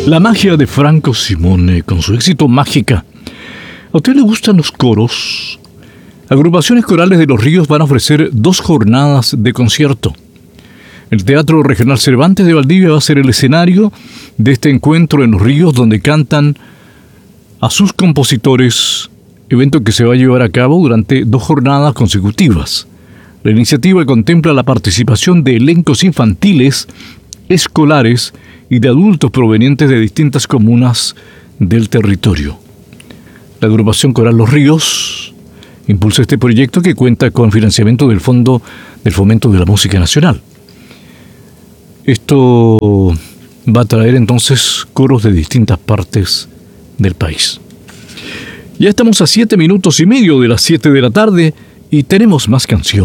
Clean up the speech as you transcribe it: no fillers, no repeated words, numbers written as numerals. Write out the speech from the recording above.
La magia de Franco Simone con su éxito Mágica. ¿A usted le gustan los coros? Agrupaciones corales de Los Ríos van a ofrecer 2 jornadas de concierto. El Teatro Regional Cervantes de Valdivia va a ser el escenario de este encuentro en Los Ríos, donde cantan a sus compositores, evento que se va a llevar a cabo durante 2 jornadas consecutivas. La iniciativa contempla la participación de elencos infantiles, escolares y de adultos provenientes de distintas comunas del territorio. La agrupación coral Los Ríos impulsa este proyecto, que cuenta con financiamiento del Fondo del Fomento de la Música Nacional. Esto va a traer entonces coros de distintas partes del país. Ya estamos a 7 minutos y medio de las 7 de la tarde y tenemos más canciones.